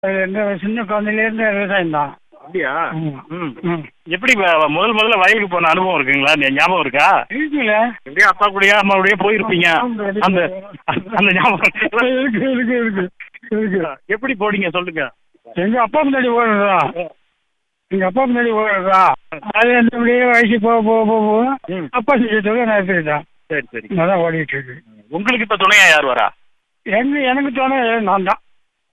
எங்க சின்ன குழந்தையிலேருந்து விவசாயம் தான். அப்படியா? ம். ம். ம். எப்படி முதல்ல வயலுக்கு போன அனுபவம் இருக்குங்களா? ஞாபகம் இருக்கா? இருக்குல்ல? எப்படியும் அப்பா கூடயா அம்மா கூடயா போயிருப்பீங்க. அந்த அந்த ஞாபகம் இருக்கு இருக்கு இருக்கு இருக்கு. எப்படி போனீங்க சொல்லுங்க. எங்க அப்பா முன்னாடி ஓடுறதா? எங்க அப்பா முன்னாடி ஓடுறதா? அது அப்படியே வயசு போக போக போக போக ம். அப்பா செஞ்சதோட நான் எடுத்துக்கிட்டேன். சரி சரி. அதான் ஓடிட்டு இருக்கு. உங்களுக்கு இப்ப துணையா யார் வரா? எனக்கு தோண நான் தான்.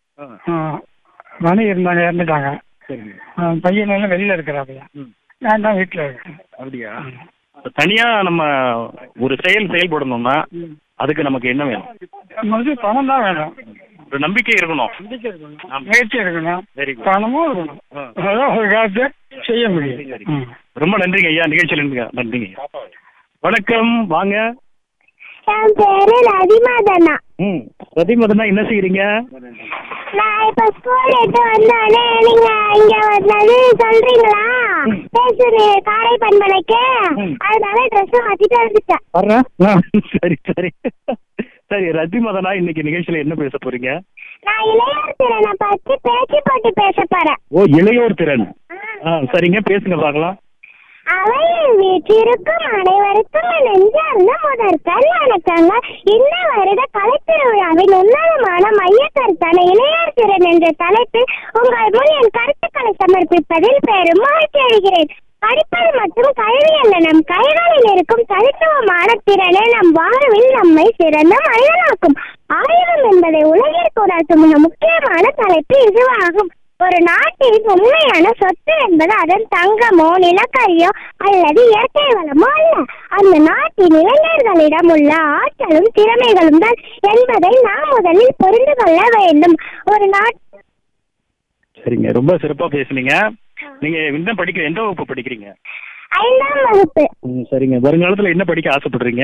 மனைவி இருந்தாங்க, இறந்துட்டாங்க. சரிங்க. பையனெல்லாம் வெளியில் இருக்கிறாங்க. ம். நான் தான் வீட்டில் இருக்கேன். அப்படியா? தனியா நம்ம ஒரு செயல்படணும்னா அதுக்கு நமக்கு என்ன வேணும்? பணம் தான் வேணும். ஒரு நம்பிக்கை இருக்கணும். முயற்சி இருக்கணும். Very good. பணமும் இருக்கணும். அதான் ஒரு காலத்தை செய்ய முடியும். ம். ரொம்ப நன்றிங்க ஐயா, நிகழ்ச்சியில் நன்றிங்க. வணக்கம், வாங்க. என் பேரு ரதிமாதனா. ம். ரதிமதனா, என்ன செய்யறீங்க? நான் இப்ப ஸ்கூல் விட்டு வந்தோடனே நீங்க இங்க வந்தது சொல்றீங்களா? பேசுறீங்க காரை பண்பலைக்கு. அதனால ட்ரெஸ் மாத்திட்டு வந்துட்டேன். வர்றேன். சரி சரி சரி. ரதிமதனா, இன்னைக்கு நிகழ்ச்சியில என்ன பேச போறீங்க? நான் இளையோர் திறனை பத்தி பேச்சு போட்டு பேச போறேன். ஓ, இளையோர் திறன். சரிங்க, பேசுங்க பார்க்கலாம். அவையில் வீற்றிருக்கும் அனைவருக்கும் நெஞ்சார்ந்த முதற்கண் வணக்கங்கள். இந்த வருட கலைத்திருவிழாவின் உன்னதமான மைய கருத்தான இளையோர் திறன் என்ற தலைப்பில் உங்கள் முன் என் கருத்துக்களை சமர்ப்பிப்பதில் பெரும் மகிழ்ச்சி அடைகிறேன். படிப்பது மற்றும் கல்வி என்ற நம் கைகளில் இருக்கும் தனித்துவமான திறனை நம் வாழ்வில் நம்மை சிறந்த மனிதனாக்கும். ஆயுதம் என்பதை உலகிற்கு உணர்த்தும் மிக முக்கியமான தலைப்பு இதுவாகும். ஒரு நாட்டின் உண்மையான சொத்து என்பது அதன் தங்கமோ நிலக்கரியோ அல்லது இயற்கை வளமோ அல்ல, அந்த நாட்டின் இளைஞர்களிடம் உள்ள ஆற்றலும் திறமைகளும் தான் என்பதை நாம் முதலில் புரிந்து கொள்ள வேண்டும். ஒரு சரிங்க, ரொம்ப சிறப்பா பேசுனீங்க. நீங்க என்ன படிக்க, எந்த வகுப்பு படிக்கிறீங்க? 5ஆம் வகுப்பு. சரிங்க. வருங்காலத்துல என்ன படிக்க ஆசைப்படுறீங்க?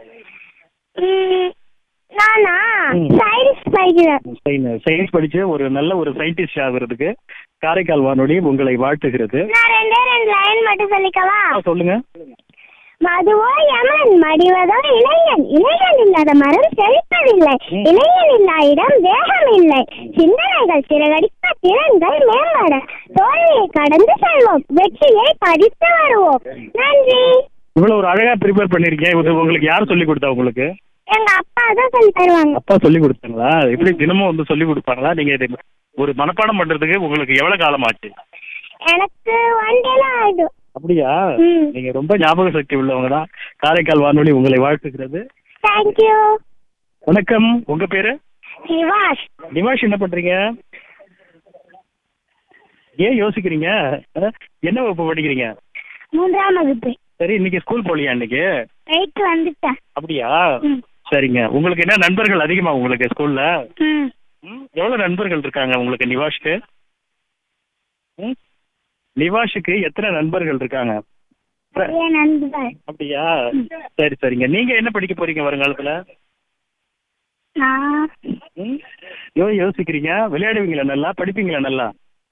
நானா சயின்ஸ் படிக்கிறேன். சயின்ஸ் படிச்சு ஒரு நல்ல ஒரு சயின்டிஸ்ட் ஆகுறதுக்கு காரைக்கால் வானொலி உங்களை வாழ்த்துகிறது. நான் ரெண்டு லைன் மட்டும் சொல்லிக்கவா? சொல்லுங்க. மதுவோ யமன், மடிவதோ இளைஞன், இளைஞன் இல்லாத மரம் செழிப்பதில்லை, இளைஞன் இல்லா இடம் தேகம் இல்லை, சிந்தனைகள் சிறகடிக்க திறன்கள் மேம்பட, தோல்வியை கடந்து செல்வோம், வெற்றியை பதித்து வருவோம். நன்றி. இவ்வளவு ஒரு அழகா ப்ரிப்பேர் பண்ணிருக்கேன். இது உங்களுக்கு யார் சொல்லி கொடுத்தா? உங்களுக்கு எங்க அப்பா தான் சொல்லி தருவாங்க. அப்பா சொல்லி கொடுத்தாங்களா? எப்படி தினமும் வந்து சொல்லி கொடுப்பாங்களா? நீங்க இது ஒரு மனப்பாடம் பண்றதுக்கு உங்களுக்கு எவ்வளவு காலம் ஆச்சு? எனக்கு 1 day ஆயிடும். அப்படியா? நீங்க ரொம்ப ஞாபக சக்தி உள்ளவங்க தான். காரைக்கால் வானொலி உங்களை வாழ்த்துகிறது. தேங்க்யூ. வணக்கம், உங்க பேரு? நிவாஷ். நிவாஷ், என்ன பண்றீங்க? ஏன் யோசிக்கிறீங்க? என்ன வகுப்பு படிக்கிறீங்க? 3ஆம் வகுப்பு. சரி, இன்னைக்கு ஸ்கூல் போலியா? இன்னைக்கு போயிட்டு வந்துட்டேன். அப்படியா? சரிங்க. உங்களுக்கு என்ன நண்பர்கள் அதிகமா உங்களுக்கு ஸ்கூல்ல? எவ்வளவு நண்பர்கள் இருக்காங்க உங்களுக்கு நிவாஷ்க்கு? நிவாஷுக்கு எத்தனை நண்பர்கள் இருக்காங்க? நண்பர்கள். அப்படியா? சரி சரிங்க. நீங்க என்ன படிக்க போறீங்க வருங்காலத்துல? யோசிக்கிறீங்க. விளையாடுவீங்களா நல்லா? படிப்பீங்களா நல்லா?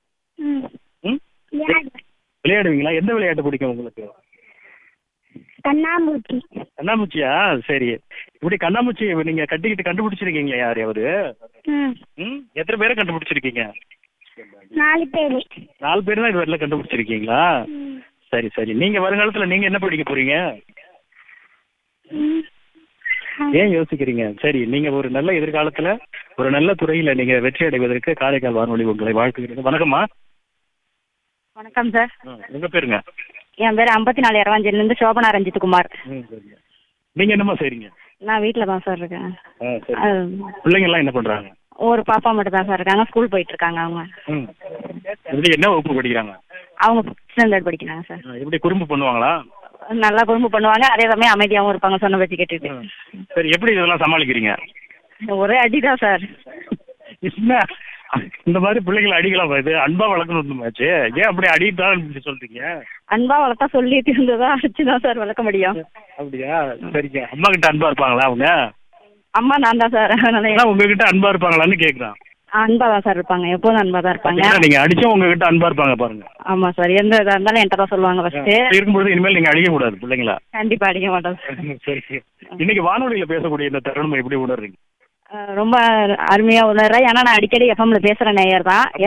விளையாடுவீங்களா? எந்த விளையாட்டு பிடிக்கும் உங்களுக்கு? கண்ணாமூச்சி. கண்ணாமூச்சியா? சரி. இப்படி கண்ணாமூச்சி நீங்க கட்டிக்கிட்டு கண்டுபிடிச்சிருக்கீங்களா யாரையாவது? எத்தனை பேரை கண்டுபிடிச்சிருக்கீங்க? 4 பேர். 4 பேர் தான் இது வரல கண்டுபிடிச்சிருக்கீங்களா? சரி சரி. நீங்க வருங்காலத்துல நீங்க என்ன படிக்க போறீங்க? ஏன் யோசிக்கிறீங்க? சரி, நீங்க ஒரு நல்ல எதிர்காலத்துல ஒரு நல்ல துறையில நீங்க வெற்றி அடைவதற்கு காரைக்கால் வானொலி உங்களை வாழ்த்துகிறது. வணக்கம்மா. வணக்கம் சார். உங்க பேருங்க? என் பேர் 54 இரவாஞ்சேரியிலிருந்து சோபனா ரஞ்சித் குமார். நீங்க என்னமா செய்றீங்க? நான் வீட்டில் தான் சார் இருக்கேன். பிள்ளைங்க எல்லாம் என்ன பண்றாங்க? ஒரு பாப்பா மட்டும் தான் சார் இருக்காங்க. ஸ்கூல் போயிட்டு இருக்காங்க. அவங்க என்ன வகுப்பு படிக்கிறாங்க? அவங்க 5th standard படிக்கிறாங்க சார். எப்படி குறும்பு பண்ணுவாங்களா? நல்லா குறும்பு பண்ணுவாங்க, அதே சமயம் அமைதியாகவும் இருப்பாங்க, சொன்ன பற்றி கேட்டுட்டு. சரி, எப்படி இதெல்லாம் சமாளிக்கிறீங்க? ஒரே அடிதான் சார். இந்த மாதிரி பிள்ளைங்களை அடிக்கலாம். இது அன்பா வளர்க்கணுமாச்சு. ஏன் அப்படி அடிதான் சொல்றீங்க? அன்பா வளர்த்தா சொல்லிட்டு இருந்ததா அடிச்சுதான் சார் வளர்க்க முடியும். அப்படியா? சரிங்க. அம்மா கிட்ட அன்பா இருப்பாங்களா அவங்க? அம்மா நான் தான் சார். அதனால உங்ககிட்ட அன்பா இருப்பாங்களான்னு கேக்குறேன். அன்பா தான் சார் இருப்பாங்க, எப்போதும் அன்பா தான் இருப்பாங்க. நீங்க அடிச்சா உங்ககிட்ட அன்பா இருப்பாங்க பாருங்க. ஆமா சார், எந்த இதா இருந்தாலும் என்கிட்ட தான் சொல்லுவாங்க ஃபர்ஸ்ட். இருக்கும்போது இனிமேல் நீங்க அடிக்க கூடாது பிள்ளைங்களா? கண்டிப்பா அடிக்க மாட்டோம். சரி. இன்னைக்கு வானொலியில பேசக்கூடிய இந்த தருணம் எப்படி உணர்றீங்க? ரொம்ப அருமையா உணர்றேன். ஏன்னா நான் அடிக்கடி எஃப்எம்ல பேசுற நேயர் தான்.